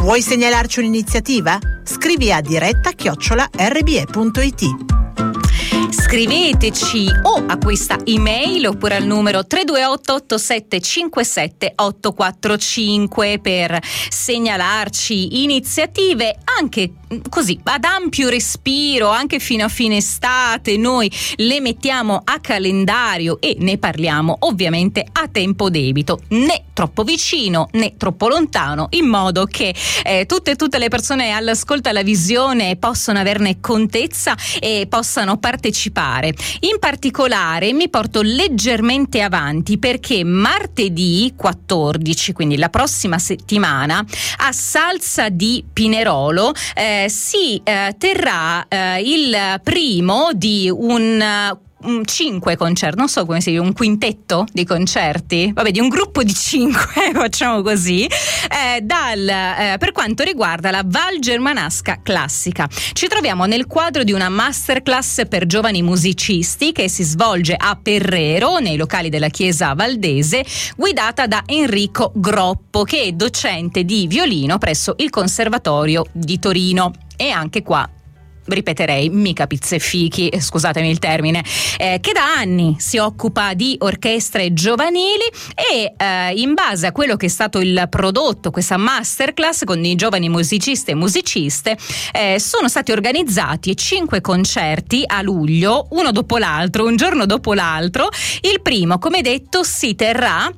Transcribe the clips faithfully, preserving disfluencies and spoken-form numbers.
Vuoi segnalarci un'iniziativa? Scrivi a diretta chiocciola erre bi e punto it. Scriveteci o a questa email oppure al numero tre due otto otto sette cinque sette otto quattro cinque per segnalarci iniziative anche così ad ampio respiro, anche fino a fine estate. Noi le mettiamo a calendario e ne parliamo ovviamente a tempo debito, né troppo vicino né troppo lontano, in modo che eh, tutte tutte le persone all'ascolto alla visione possano averne contezza e possano partecipare. In particolare mi porto leggermente avanti perché martedì quattordici, quindi la prossima settimana, a Salsa di Pinerolo eh, si eh, terrà eh, il primo di un un cinque concerti, non so come si dice, un quintetto di concerti, vabbè, di un gruppo di cinque, facciamo così, eh, dal, eh, per quanto riguarda la Val Germanasca Classica. Ci troviamo nel quadro di una masterclass per giovani musicisti che si svolge a Perrero, nei locali della Chiesa Valdese, guidata da Enrico Groppo, che è docente di violino presso il Conservatorio di Torino. E anche qua ripeterei, mica pizze e fichi, scusatemi il termine, eh, che da anni si occupa di orchestre giovanili e eh, in base a quello che è stato il prodotto, questa masterclass con i giovani musicisti e musiciste, eh, sono stati organizzati cinque concerti a luglio, uno dopo l'altro, un giorno dopo l'altro. Il primo, come detto, si terrà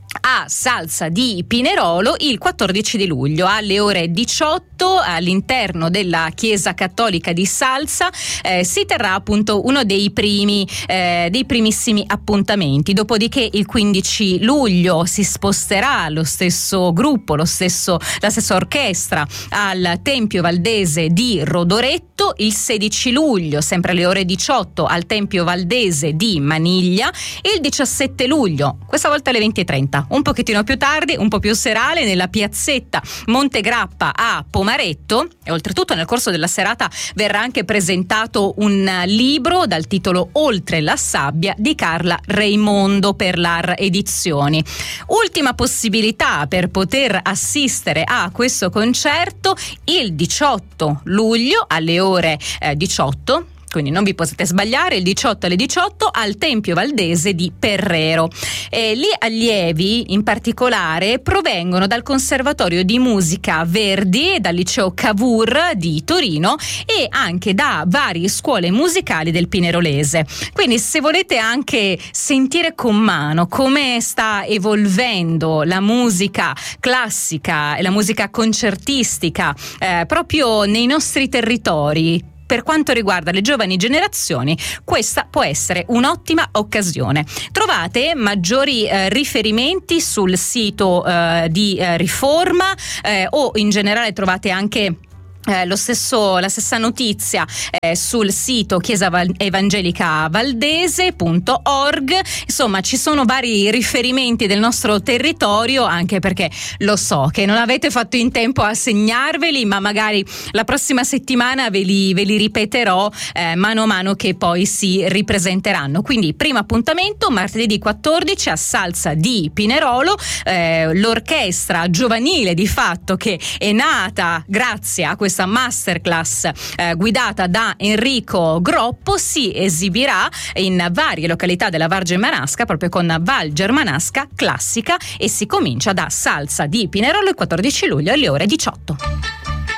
a Salsa di Pinerolo il quattordici di luglio alle ore diciotto all'interno della Chiesa Cattolica di Salsa. Eh, si terrà appunto uno dei primi eh, dei primissimi appuntamenti. Dopodiché il quindici luglio si sposterà lo stesso gruppo, lo stesso la stessa orchestra al Tempio Valdese di Rodoretto. Il sedici luglio sempre alle ore diciotto al Tempio Valdese di Maniglia. Il diciassette luglio, questa volta alle venti e trenta, un pochettino più tardi, un po' più serale, nella piazzetta Montegrappa a Pomaretto. E oltretutto nel corso della serata verrà anche presentato un libro dal titolo Oltre la sabbia di Carla Raimondo per l'Ar Edizioni. Ultima possibilità per poter assistere a questo concerto il diciotto luglio alle ore eh, diciotto. Quindi non vi potete sbagliare, il diciotto alle diciotto al Tempio Valdese di Perrero. E gli allievi in particolare provengono dal Conservatorio di Musica Verdi, dal Liceo Cavour di Torino e anche da varie scuole musicali del Pinerolese. Quindi se volete anche sentire con mano come sta evolvendo la musica classica e la musica concertistica eh, proprio nei nostri territori, per quanto riguarda le giovani generazioni, questa può essere un'ottima occasione. Trovate maggiori eh, riferimenti sul sito eh, di eh, Riforma eh, o in generale trovate anche Eh, lo stesso, la stessa notizia eh, sul sito chiesa evangelica valdese punto org. Insomma, ci sono vari riferimenti del nostro territorio, anche perché lo so che non avete fatto in tempo a segnarveli, ma magari la prossima settimana ve li, ve li ripeterò eh, mano a mano che poi si ripresenteranno. Quindi primo appuntamento martedì quattordici a Salsa di Pinerolo, eh, l'orchestra giovanile di fatto che è nata grazie a questa masterclass eh, guidata da Enrico Groppo si esibirà in varie località della Val Germanasca, proprio con Val Germanasca Classica, e si comincia da Salsa di Pinerolo il quattordici luglio alle ore diciotto.